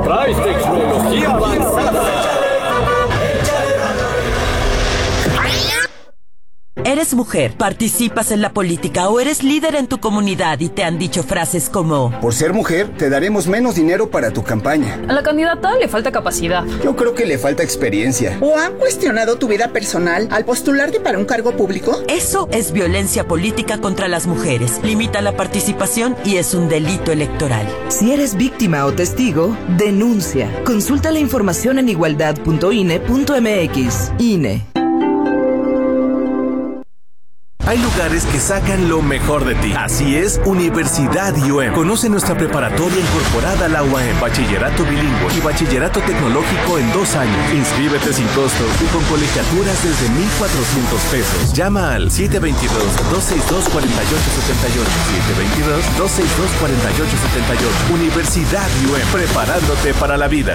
Traes tecnología avanzada. ¿Eres mujer, participas en la política o eres líder en tu comunidad y te han dicho frases como: por ser mujer, te daremos menos dinero para tu campaña? A la candidata le falta capacidad. Yo creo que le falta experiencia. ¿O han cuestionado tu vida personal al postularte para un cargo público? Eso es violencia política contra las mujeres. Limita la participación y es un delito electoral. Si eres víctima o testigo, denuncia. Consulta la información en igualdad.ine.mx. INE. Hay lugares que sacan lo mejor de ti. Así es, Universidad IUEM. Conoce nuestra preparatoria incorporada a la UAM, bachillerato bilingüe y bachillerato tecnológico en 2 años. Inscríbete sin costo y con colegiaturas desde 1,400 pesos. Llama al 722-262-4878. 722-262-4878. Universidad IUEM, preparándote para la vida.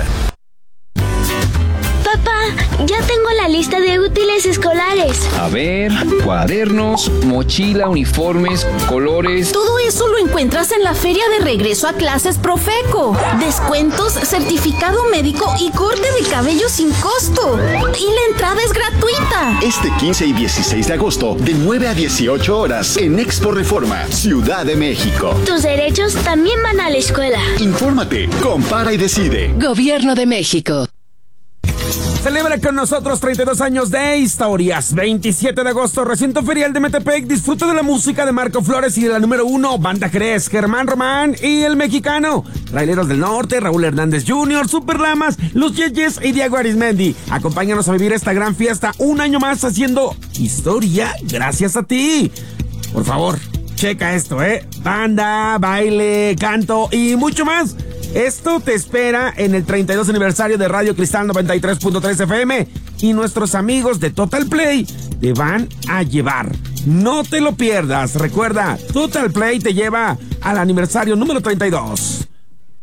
Papá, ya tengo la lista de útiles escolares. A ver, cuadernos, mochila, uniformes, colores. Todo eso lo encuentras en la feria de regreso a clases Profeco. Descuentos, certificado médico y corte de cabello sin costo. Y la entrada es gratuita. Este 15 y 16 de agosto, de 9 a 18 horas, en Expo Reforma, Ciudad de México. Tus derechos también van a la escuela. Infórmate, compara y decide. Gobierno de México. Celebra con nosotros 32 años de historias. 27 de agosto, recinto ferial de Metepec. Disfruta de la música de Marco Flores y de la número 1, Banda Jerez, Germán Román y El Mexicano. Traileros del Norte, Raúl Hernández Jr., Super Lamas, Los Yeyes y Diego Arismendi. Acompáñanos a vivir esta gran fiesta un año más haciendo historia gracias a ti. Por favor, checa esto, banda, baile, canto y mucho más. Esto te espera en el 32 aniversario de Radio Cristal 93.3 FM y nuestros amigos de Total Play te van a llevar. No te lo pierdas. Recuerda, Total Play te lleva al aniversario número 32.